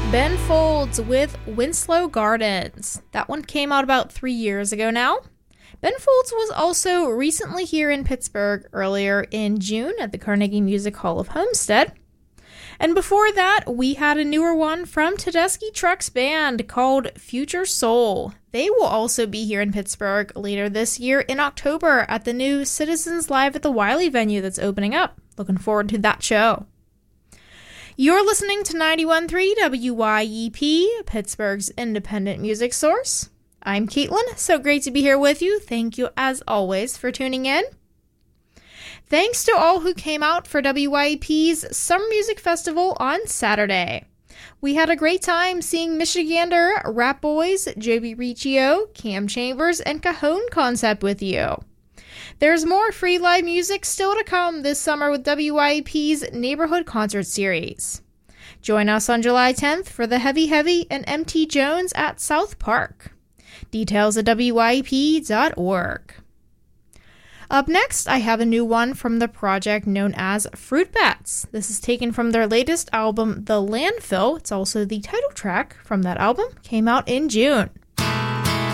Ben Folds with Winslow Gardens. That one came out about 3 years ago now. Ben Folds was also recently here in Pittsburgh earlier in June at the Carnegie Music Hall of Homestead. And before that, we had a newer one from Tedeschi Trucks Band called Future Soul. They will also be here in Pittsburgh later this year in October at the new Citizens Live at the Wiley venue that's opening up. Looking forward to that show. You're listening to 91.3 WYEP, Pittsburgh's independent music source. I'm Caitlin, so great to be here with you. Thank you, as always, for tuning in. Thanks to all who came out for WYEP's Summer Music Festival on Saturday. We had a great time seeing Michigander, Rap Boys, Joby Riccio, Cam Chambers, and Cajon Concept with you. There's more free live music still to come this summer with WYEP's Neighborhood Concert Series. Join us on July 10th for the Heavy Heavy and MT Jones at South Park. Details at WYEP.org. Up next, I have a new one from the project known as Fruit Bats. This is taken from their latest album, The Landfill. It's also the title track from that album. Came out in June.